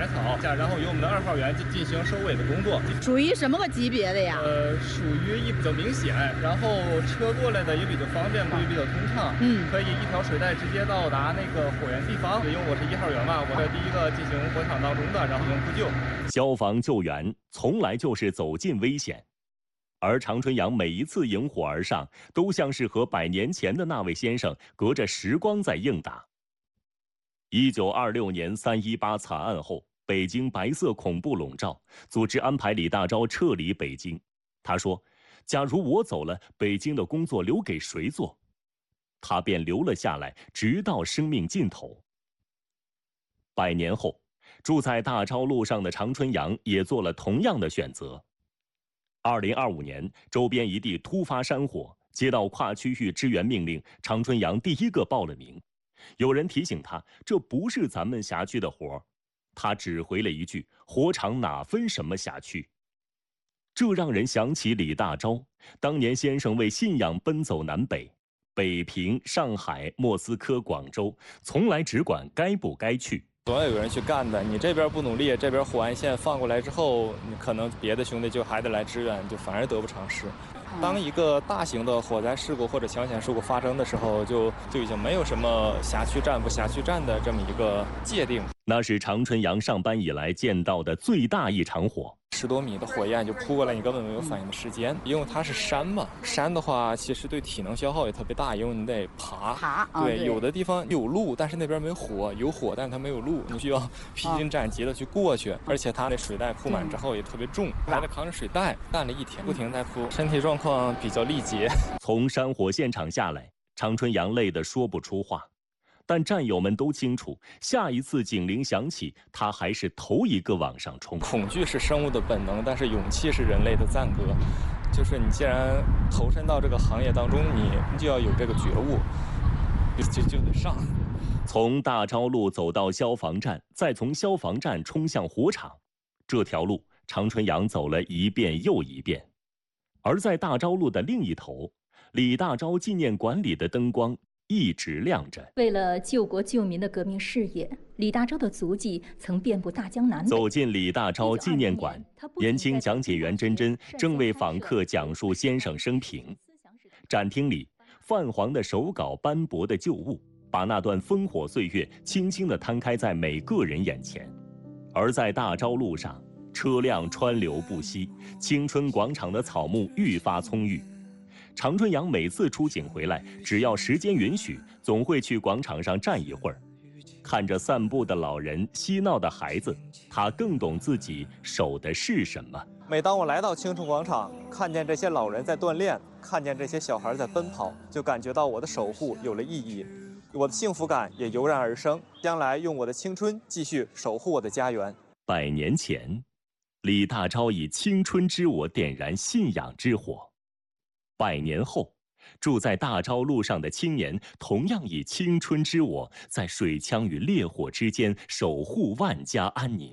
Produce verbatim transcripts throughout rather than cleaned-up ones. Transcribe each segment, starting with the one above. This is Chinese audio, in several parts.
草，然后由我们的二号员进行收尾的工作。 属于什么个级别的呀？ 呃，属于一比较明显，然后车过来的也比较方便，也比较通畅。嗯，可以一条水带直接到达那个火源地方。因为我是一号员嘛，我是第一个进行火场当中的，然后进行扑救。 消防救援从来就是走进危险。而常春阳每一次迎火而上，都像是和百年前的那位先生隔着时光在应答。一九二六年三一八惨案后，北京白色恐怖笼罩，组织安排李大钊撤离北京。他说：“假如我走了，北京的工作留给谁做？”他便留了下来，直到生命尽头。百年后，住在大钊路上的常春阳也做了同样的选择。二零二五年，周边一地突发山火，接到跨区域支援命令，常春阳第一个报了名。有人提醒他，这不是咱们辖区的活，他只回了一句：“火场哪分什么辖区？”这让人想起李大钊，当年先生为信仰奔走南北，北平、上海、莫斯科、广州，从来只管该不该去。 总要有人去干的，你这边不努力，这边火安线放过来之后，你可能别的兄弟就还得来支援，就反而得不偿失。当一个大型的火灾事故或者抢险事故发生的时候，就就已经没有什么辖区战不辖区战的这么一个界定。 那是常春阳上班以来见到的最大一场火。 十多米的火焰就扑过来，你根本没有反应的时间。因为它是山嘛，山的话其实对体能消耗也特别大，因为你得爬。 爬。 对， 哦、对有的地方有路，但是那边没火，有火，但是它没有路，你需要披荆斩棘的去过去。而且它那水带铺满之后也特别重，还得扛着水带，干了一天，不停在铺，身体状况比较力竭。 从山火现场下来，常春阳累得说不出话。但战友们都清楚，下一次警铃响起，他还是头一个往上冲。 恐惧是生物的本能，但是勇气是人类的赞歌。就是你既然投身到这个行业当中，你就要有这个觉悟，就就得上。 从大钊路走到消防站，再从消防站冲向火场，这条路常春阳走了一遍又一遍。而在大钊路的另一头，李大钊纪念馆里的灯光一直亮着。 为了救国救民的革命事业，李大钊的足迹曾遍布大江南北。 走进李大钊纪念馆，年轻讲解员珍珍正为访客讲述先生生平。展厅里，泛黄的手稿、斑驳的旧物，把那段烽火岁月轻轻地摊开在每个人眼前。而在大钊路上，车辆川流不息，青春广场的草木愈发葱郁。常春阳每次出警回来，只要时间允许，总会去广场上站一会儿。看着散步的老人、嬉闹的孩子，他更懂自己守的是什么。 每当我来到青春广场，看见这些老人在锻炼，看见这些小孩在奔跑，就感觉到我的守护有了意义，我的幸福感也油然而生。将来用我的青春继续守护我的家园。 百年前，李大钊以青春之火点燃信仰之火。百年后，住在大钊路上的青年同样以青春之火，在水枪与烈火之间守护万家安宁。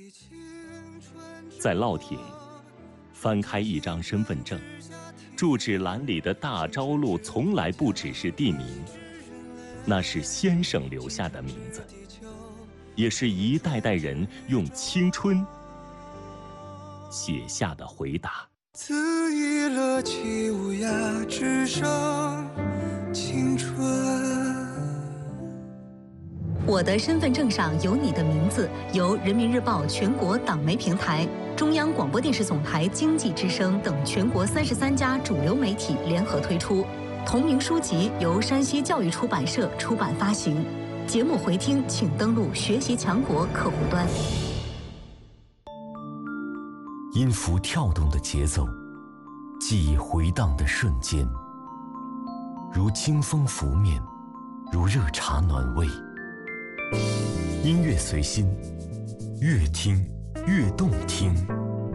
在烙亭，翻开一张身份证，住址栏里的大钊路从来不只是地名，那是先生留下的名字，也是一代代人用青春写下的回答。 恣意乐起无涯，只剩青春。 我的身份证上有你的名字，由人民日报全国党媒平台、中央广播电视总台经济之声等全国三十三家主流媒体联合推出。同名书籍由山西教育出版社出版发行。节目回听请登录学习强国客户端。 音符跳动的节奏，记忆回荡的瞬间，如清风拂面，如热茶暖胃。音乐随心，越听越动听。